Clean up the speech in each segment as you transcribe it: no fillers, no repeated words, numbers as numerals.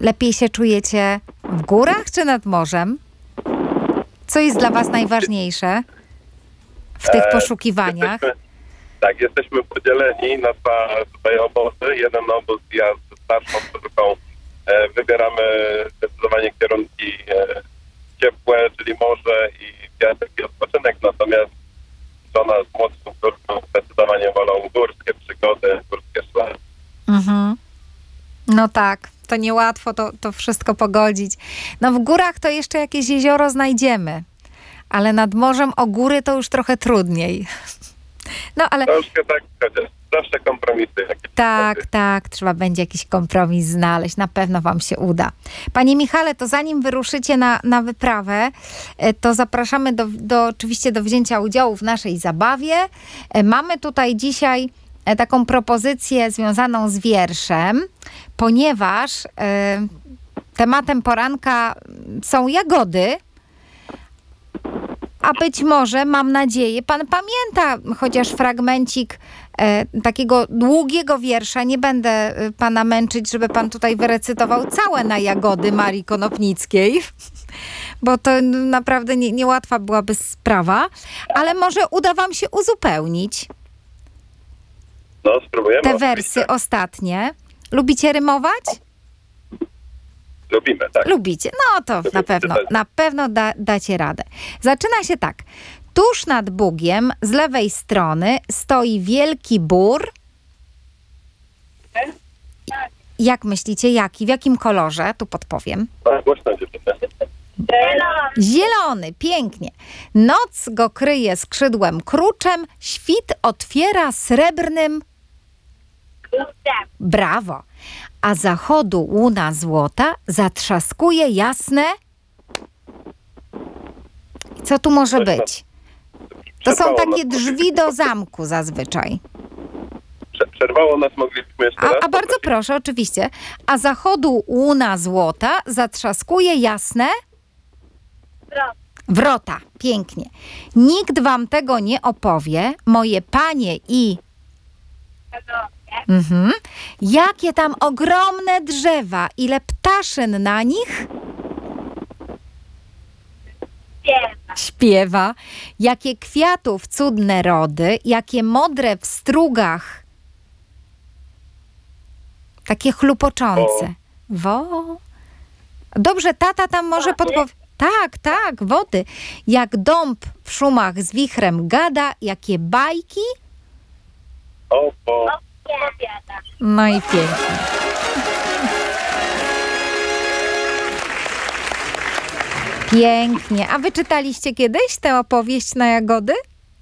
Lepiej się czujecie w górach czy nad morzem? Co jest dla was najważniejsze w tych poszukiwaniach? Jesteśmy podzieleni na dwa tutaj obozy. Jeden obóz, ja z starszą córką wybieramy zdecydowanie kierunki ciepłe, czyli morze i piasek i odpoczynek, natomiast żona z młodszą córką zdecydowanie wolą górskie przygody, górskie szlaki. Mhm. No tak, to niełatwo to wszystko pogodzić. No w górach to jeszcze jakieś jezioro znajdziemy, ale nad morzem o góry to już trochę trudniej. No ale... Troszkę tak, chociaż zawsze kompromisy. Tak, trzeba będzie jakiś kompromis znaleźć. Na pewno wam się uda. Panie Michale, to zanim wyruszycie na wyprawę, to zapraszamy oczywiście do wzięcia udziału w naszej zabawie. Mamy tutaj dzisiaj taką propozycję związaną z wierszem, ponieważ tematem poranka są jagody, a być może, mam nadzieję, pan pamięta chociaż fragmencik takiego długiego wiersza. Nie będę pana męczyć, żeby pan tutaj wyrecytował całe na jagody Marii Konopnickiej, bo to naprawdę niełatwa byłaby sprawa, ale może uda wam się uzupełnić spróbujemy. Te wersy ostatnie. Lubicie rymować? Lubimy, tak. Lubicie. No to na pewno dacie radę. Zaczyna się tak. Tuż nad Bugiem z lewej strony stoi wielki bór. Jak myślicie, jaki? W jakim kolorze? Tu podpowiem. Głośno dziewczyny. Zielony, pięknie. Noc go kryje skrzydłem kruczem, świt otwiera srebrnym... Brawo. A zachodu łuna złota zatrzaskuje jasne... Co tu może być? To są takie drzwi do zamku zazwyczaj. Przerwało nas, moglibyśmy jeszcze raz? A bardzo proszę, oczywiście. A zachodu łuna złota zatrzaskuje jasne... Wrota. Pięknie. Nikt wam tego nie opowie, moje panie i... Jakie tam ogromne drzewa, ile ptaszyn na nich... Śpiewa. Jakie kwiatów cudne rody, jakie modre w strugach. Takie chlupoczące. Dobrze, tata tam może podpowiedzieć. Tak, wody. Jak dąb w szumach z wichrem gada, jakie bajki. No i pięknie. Pięknie. A wy czytaliście kiedyś tę opowieść na jagody?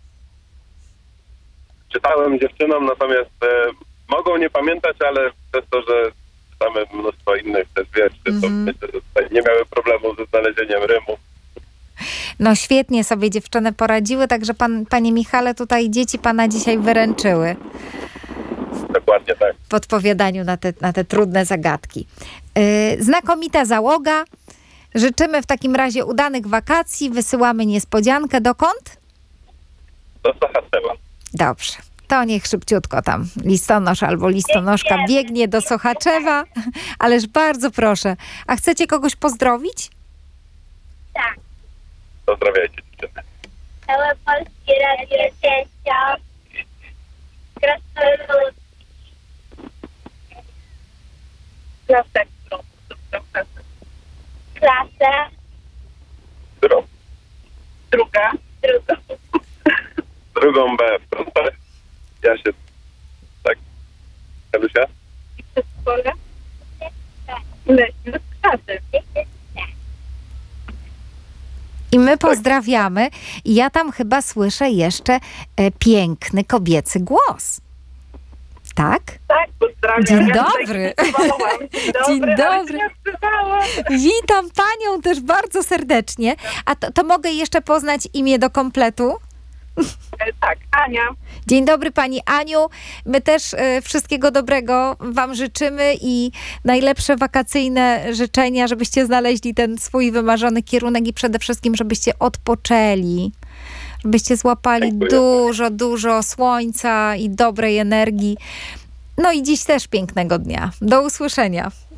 Czytałem dziewczynom, natomiast mogą nie pamiętać, ale przez to, że czytamy mnóstwo innych też wierszy, to myślę, że tutaj nie miały problemu ze znalezieniem rymu. No świetnie sobie dziewczyny poradziły, także panie Michale, tutaj dzieci pana dzisiaj wyręczyły. Dokładnie tak. W odpowiadaniu na te trudne zagadki. Znakomita załoga. Życzymy w takim razie udanych wakacji. Wysyłamy niespodziankę. Dokąd? Do Sochaczewa. Dobrze. To niech szybciutko tam listonosz albo listonoszka biegnie do Sochaczewa. Ależ bardzo proszę. A chcecie kogoś pozdrowić? Tak. Pozdrawiajcie dziewczyny. Całe Polskie Radio Cięcia. Klasę. Drugą B. Ja się... Tak. Helusia? I my pozdrawiamy. I ja tam chyba słyszę jeszcze piękny kobiecy głos. Tak? Tak, pozdrawiam. Dzień dobry. Dzień dobry. Witam panią też bardzo serdecznie. A to mogę jeszcze poznać imię do kompletu? Tak, Ania. Dzień dobry pani Aniu. My też wszystkiego dobrego wam życzymy i najlepsze wakacyjne życzenia, żebyście znaleźli ten swój wymarzony kierunek i przede wszystkim, żebyście odpoczęli. Żebyście złapali dużo słońca i dobrej energii. No i dziś też pięknego dnia. Do usłyszenia.